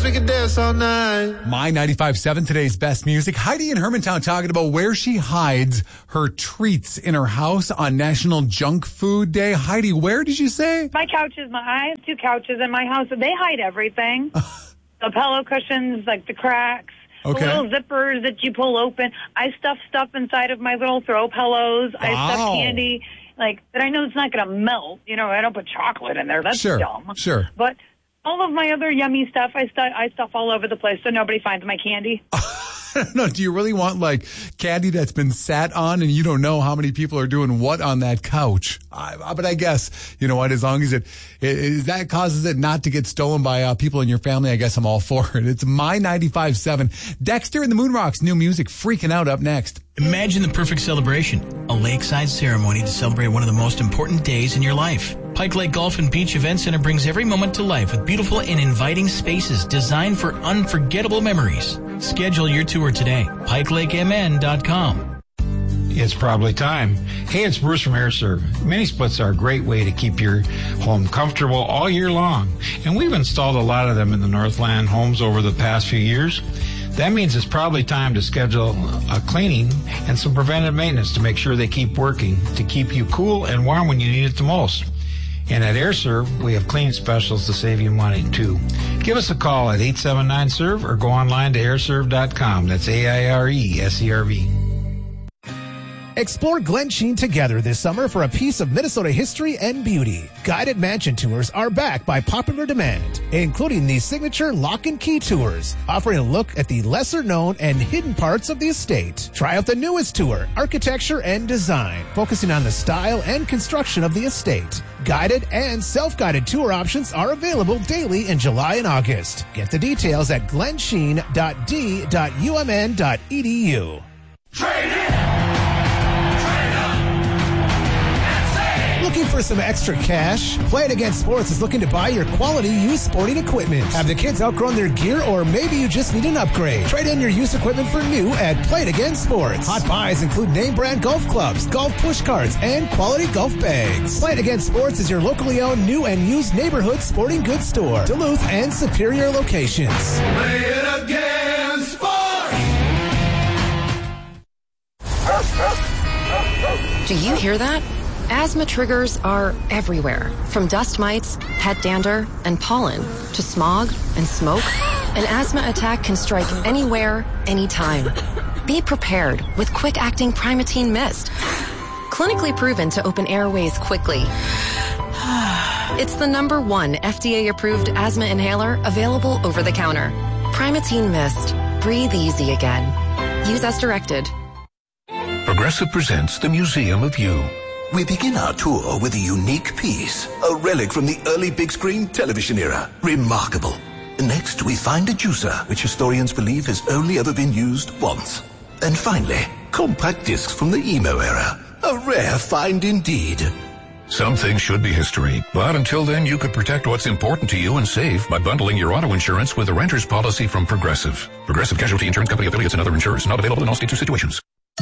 we can dance all night. My 95.7, today's best music. Heidi in Hermantown talking about where she hides her treats in her house on National Junk Food Day. Heidi, where did you say? I have 2 couches in my house, and they hide everything. The pillow cushions, like the cracks. Okay. The little zippers that you pull open. I stuff stuff inside of my little throw pillows. Wow. I stuff candy, that I know it's not going to melt. I don't put chocolate in there. That's dumb. Sure. But all of my other yummy stuff, I stuff all over the place so nobody finds my candy. No, do you really want candy that's been sat on and you don't know how many people are doing what on that couch? But I guess, you know what, as long as that causes it not to get stolen by people in your family, I guess I'm all for it. It's My 95.7. Dexter and the Moonrocks, new music, Freaking Out, up next. Imagine the perfect celebration, a lakeside ceremony to celebrate one of the most important days in your life. Pike Lake Golf and Beach Event Center brings every moment to life with beautiful and inviting spaces designed for unforgettable memories. Schedule your tour today. PikeLakeMN.com. It's probably time. Hey, it's Bruce from AirServe. Mini splits are a great way to keep your home comfortable all year long. And we've installed a lot of them in the Northland homes over the past few years. That means it's probably time to schedule a cleaning and some preventive maintenance to make sure they keep working, to keep you cool and warm when you need it the most. And at AirServe, we have cleaning specials to save you money, too. Give us a call at 879-SERVE or go online to airserve.com. That's AIRESERV. Explore Glen Sheen together this summer for a piece of Minnesota history and beauty. Guided mansion tours are back by popular demand, including the signature Lock and Key tours, offering a look at the lesser-known and hidden parts of the estate. Try out the newest tour, Architecture and Design, focusing on the style and construction of the estate. Guided and self-guided tour options are available daily in July and August. Get the details at glensheen.d.umn.edu. Trade it! Looking for some extra cash? Play It Again Sports is looking to buy your quality used sporting equipment. Have the kids outgrown their gear, or maybe you just need an upgrade? Trade in your used equipment for new at Play It Again Sports. Hot buys include name brand golf clubs, golf push carts, and quality golf bags. Play It Again Sports is your locally owned new and used neighborhood sporting goods store. Duluth and Superior locations. Play it again, sports! Do you hear that? Asthma triggers are everywhere, from dust mites, pet dander, and pollen, to smog and smoke. An asthma attack can strike anywhere, anytime. Be prepared with quick-acting Primatene Mist. Clinically proven to open airways quickly. It's the #1 FDA-approved asthma inhaler available over the counter. Primatene Mist. Breathe easy again. Use as directed. Progressive presents the Museum of You. We begin our tour with a unique piece, a relic from the early big screen television era. Remarkable. Next, we find a juicer, which historians believe has only ever been used once. And finally, compact discs from the emo era. A rare find indeed. Some things should be history, but until then you could protect what's important to you and save by bundling your auto insurance with a renter's policy from Progressive. Progressive Casualty Insurance Company affiliates and other insurers. Not available in all states or situations.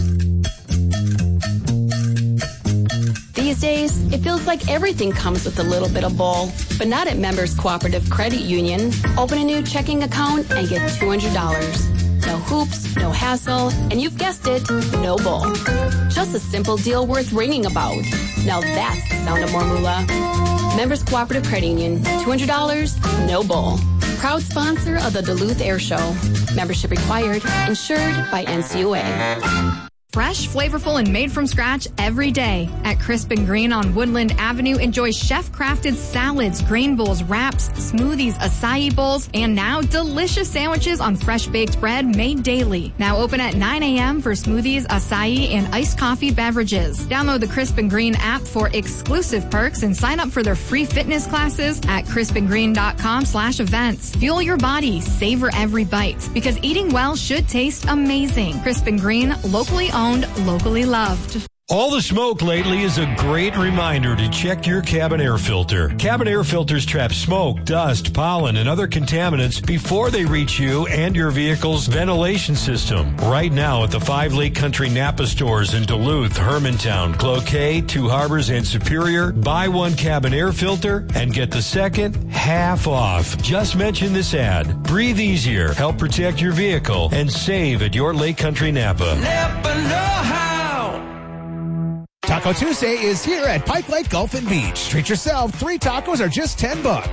These days, it feels like everything comes with a little bit of bull, but not at Members Cooperative Credit Union. Open a new checking account and get $200. No hoops, no hassle, and you've guessed it, no bull. Just a simple deal worth ringing about. Now that's the sound of more moolah. Members Cooperative Credit Union, $200, no bull. Proud sponsor of the Duluth Air Show. Membership required, insured by NCUA. Fresh, flavorful, and made from scratch every day. At Crisp and Green on Woodland Avenue, enjoy chef-crafted salads, grain bowls, wraps, smoothies, acai bowls, and now delicious sandwiches on fresh-baked bread made daily. Now open at 9 a.m. for smoothies, acai, and iced coffee beverages. Download the Crisp and Green app for exclusive perks and sign up for their free fitness classes at crispandgreen.com/events. Fuel your body, savor every bite, because eating well should taste amazing. Crisp and Green, locally owned, locally loved. All the smoke lately is a great reminder to check your cabin air filter. Cabin air filters trap smoke, dust, pollen, and other contaminants before they reach you and your vehicle's ventilation system. Right now at the 5 Lake Country Napa stores in Duluth, Hermantown, Cloquet, Two Harbors, and Superior, buy one cabin air filter and get the second half off. Just mention this ad. Breathe easier, help protect your vehicle, and save at your Lake Country Napa. Napa know-how. Taco Tuesday is here at Pike Lake Golf and Beach. Treat yourself. 3 tacos are just $10.